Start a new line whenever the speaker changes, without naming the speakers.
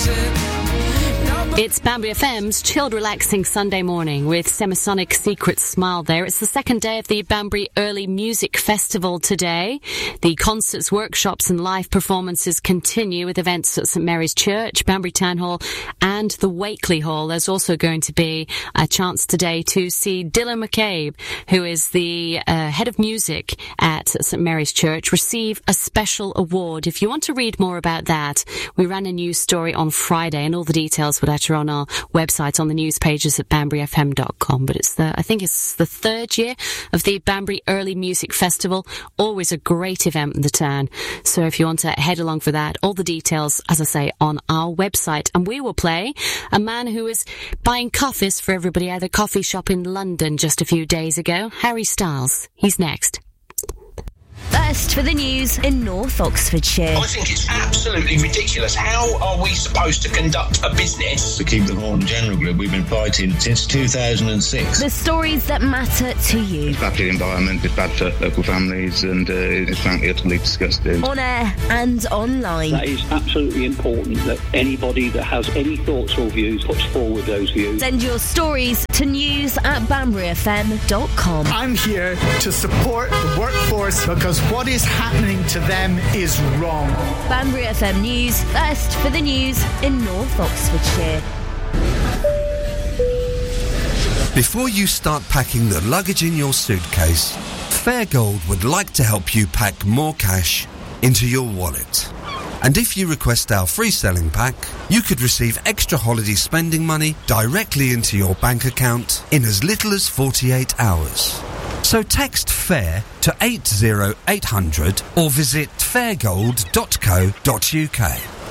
It's Banbury FM's chilled, relaxing Sunday morning with Semisonic Secret Smile there. It's the second day of the Banbury Early Music Festival today. The concerts, workshops and live performances continue with events at St Mary's Church, Banbury Town Hall and the Wakely Hall. There's also going to be a chance today to see Dylan McCabe, who is the head of music at St Mary's Church, receive a special award. If you want to read more about that, we ran a news story on Friday and all the details would are on our website on the news pages at banburyfm.com. But I think it's the third year of the Banbury Early Music Festival. Always a great event in the town. So if you want to head along for that, all the details, as I say, on our website. And we will play a man who was buying coffees for everybody at a coffee shop in London just a few days ago. Harry Styles. He's next.
First for the news in North Oxfordshire.
I think it's absolutely ridiculous. How are we supposed to conduct a business?
To keep the Horton General Group, we've been fighting since 2006.
The stories that matter to you.
It's bad for the environment, it's bad for local families, and it's frankly utterly disgusting.
On air and online.
That is absolutely important that anybody that has any thoughts or views puts forward those views.
Send your stories to news@banburyfm.com.
I'm here to support the workforce because what is happening to them is wrong.
Banbury FM News, first for the news in North Oxfordshire.
Before you start packing the luggage in your suitcase, Fairgold would like to help you pack more cash into your wallet. And if you request our free selling pack, you could receive extra holiday spending money directly into your bank account in as little as 48 hours. So text FAIR to 80800 or visit fairgold.co.uk.